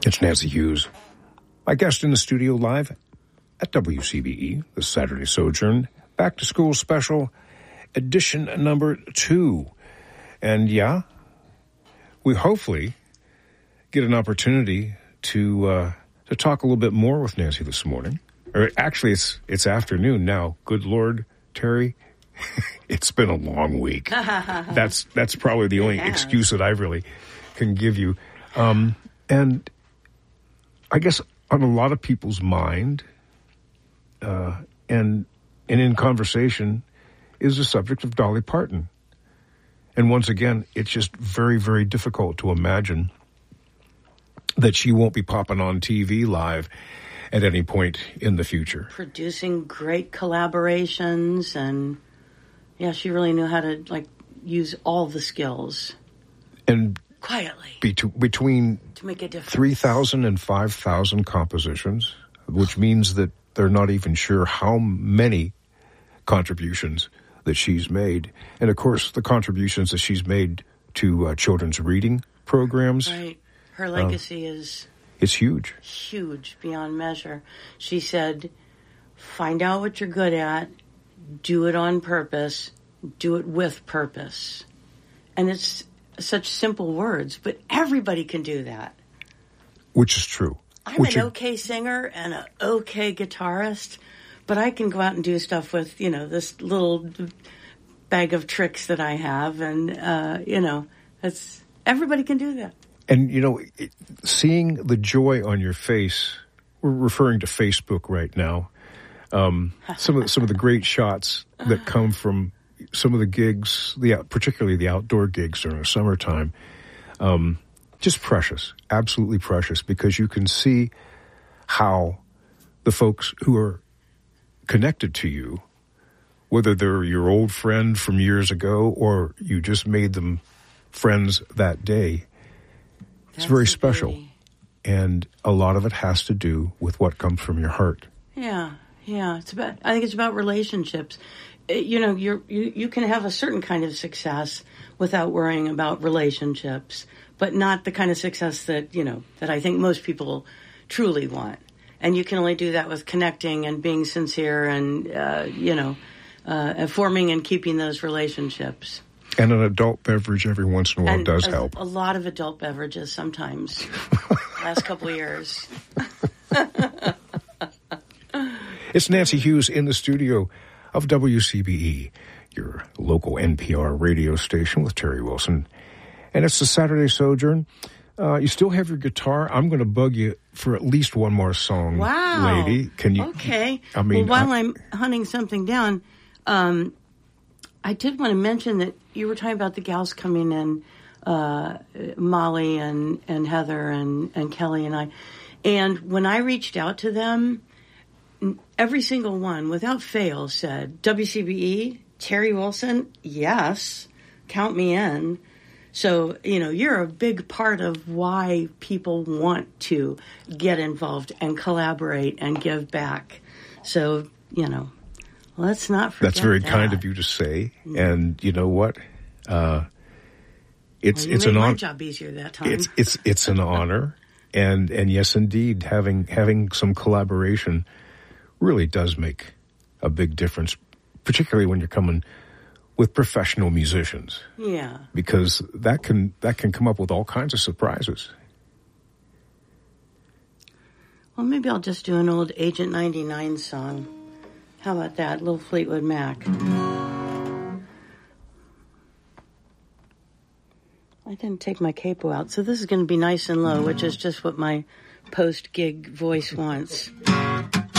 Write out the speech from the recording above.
It's Nancy Hughes, my guest in the studio live at WCBE, the Saturday Sojourn Back to School Special, edition number 2. And yeah, we hopefully get an opportunity to talk a little bit more with Nancy this morning. Or actually, it's afternoon now. Good Lord, Terry, it's been a long week. That's probably the only excuse that I really can give you. And I guess on a lot of people's mind, and in conversation, is the subject of Dolly Parton. And once again, it's just very, very difficult to imagine that she won't be popping on TV live at any point in the future. Producing great collaborations, and yeah, she really knew how to use all the skills. And quietly. Between to make a difference. 3,000 and 5,000 compositions, which means that they're not even sure how many contributions that she's made. And of course, the contributions that she's made to children's reading programs. Right. Her legacy is... It's huge. Huge, beyond measure. She said, find out what you're good at, do it on purpose, do it with purpose. And it's such simple words, but everybody can do that. Which is true. I'm an okay singer and an okay guitarist, but I can go out and do stuff with, this little bag of tricks that I have. And, everybody can do that. And, seeing the joy on your face, we're referring to Facebook right now, some of the great shots that come from some of the gigs, particularly the outdoor gigs during the summertime, just precious, absolutely precious, because you can see how the folks who are connected to you, whether they're your old friend from years ago or you just made them friends that day, it's very special. And a lot of it has to do with what comes from your heart. Yeah. I think it's about relationships. You can have a certain kind of success without worrying about relationships, but not the kind of success that, that I think most people truly want. And you can only do that with connecting and being sincere and, forming and keeping those relationships. And an adult beverage every once in a while does help. A lot of adult beverages sometimes. Last couple of years. It's Nancy Hughes in the studio of WCBE, your local NPR radio station with Terry Wilson. And it's the Saturday Sojourn. You still have your guitar. I'm going to bug you for at least one more song, lady. Can you? Okay. While I'm hunting something down, I did want to mention that you were talking about the gals coming in, Molly and Heather and Kelly and I. And when I reached out to them, every single one, without fail, said, WCBE, Terry Wilson, yes, count me in. So, you're a big part of why people want to get involved and collaborate and give back. So, let's not forget That's very that. kind of you to say. And you know what? It's made an my honor. job easier that time. It's an honor. And yes, indeed, having some collaboration really does make a big difference, particularly when you're coming with professional musicians. Yeah. Because that can come up with all kinds of surprises. Well, maybe I'll just do an old Agent 99 song. How about that? Little Fleetwood Mac. I didn't take my capo out, so this is going to be nice and low, which is just what my post-gig voice wants.